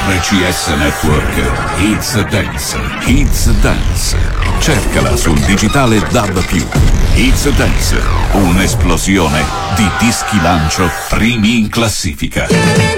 RCS Network Hits Dance. Hits Dance. Cercala sul digitale DAB+. Hits Dance. Un'esplosione di dischi lancio primi in classifica.